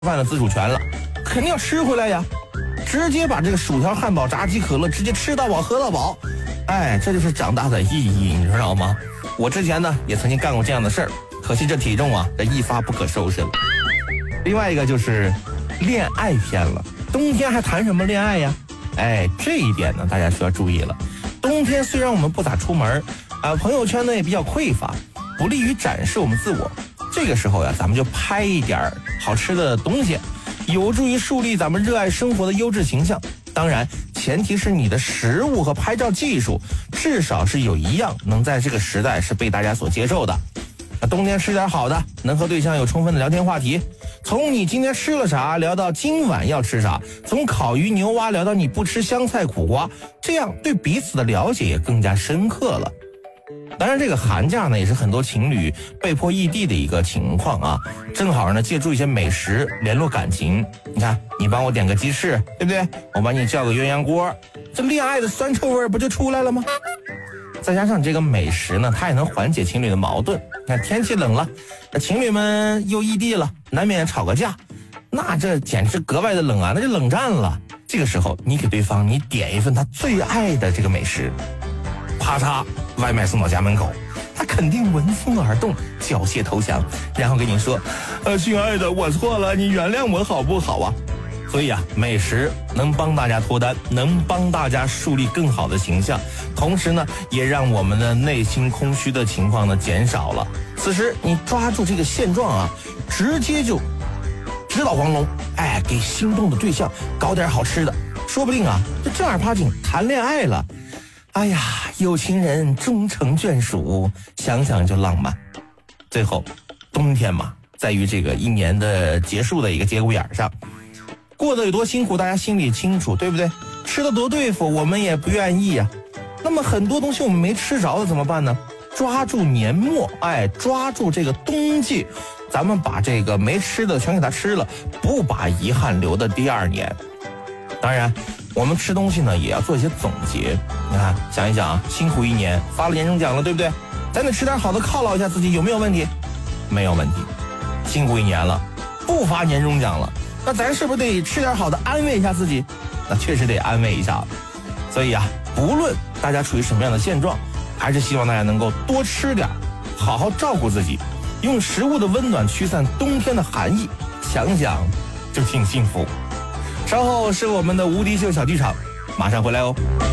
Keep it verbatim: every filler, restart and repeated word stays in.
饭的自主权了，肯定要吃回来呀，直接把这个薯条、汉堡、炸鸡、可乐直接吃到饱、喝到饱，哎，这就是长大的意义，你知道吗？我之前呢也曾经干过这样的事儿，可惜这体重啊，这一发不可收拾了。另外一个就是恋爱篇了，冬天还谈什么恋爱呀？哎，这一点呢大家需要注意了。冬天虽然我们不咋出门啊，朋友圈呢也比较匮乏，不利于展示我们自我。这个时候呀，咱们就拍一点好吃的东西，有助于树立咱们热爱生活的优质形象。当然，前提是你的食物和拍照技术至少是有一样能在这个时代是被大家所接受的。冬天吃点好的，能和对象有充分的聊天话题，从你今天吃了啥聊到今晚要吃啥，从烤鱼牛蛙聊到你不吃香菜苦瓜，这样对彼此的了解也更加深刻了。当然这个寒假呢也是很多情侣被迫异地的一个情况啊，正好呢借助一些美食联络感情。你看，你帮我点个鸡翅，对不对？我帮你叫个鸳鸯锅，这恋爱的酸臭味不就出来了吗？再加上这个美食呢，它也能缓解情侣的矛盾。你看天气冷了，情侣们又异地了，难免吵个架，那这简直格外的冷啊，那就冷战了。这个时候你给对方你点一份他最爱的这个美食，啪嚓，外卖送到家门口，他肯定闻风而动，缴械投降，然后跟你说，呃，亲爱的，我错了，你原谅我好不好啊？所以啊，美食能帮大家脱单，能帮大家树立更好的形象，同时呢，也让我们的内心空虚的情况呢减少了。此时你抓住这个现状啊，直接就直捣黄龙，哎，给心动的对象搞点好吃的，说不定啊，这正儿八经谈恋爱了。哎呀，有情人终成眷属，想想就浪漫。最后，冬天嘛，在于这个一年的结束的一个节骨眼上。过得有多辛苦，大家心里清楚，对不对？吃得多对付，我们也不愿意呀、啊。那么很多东西我们没吃着了怎么办呢？抓住年末，哎，抓住这个冬季，咱们把这个没吃的全给它吃了，不把遗憾留到第二年。当然，我们吃东西呢也要做一些总结。你看，想一想啊，辛苦一年，发了年终奖了，对不对？咱得吃点好的犒劳一下自己，有没有问题？没有问题。辛苦一年了，不发年终奖了。那咱是不是得吃点好的安慰一下自己？那确实得安慰一下。所以啊，不论大家处于什么样的现状，还是希望大家能够多吃点，好好照顾自己，用食物的温暖驱散冬天的寒意，想想就挺幸福。稍后是我们的无敌秀小剧场，马上回来哦。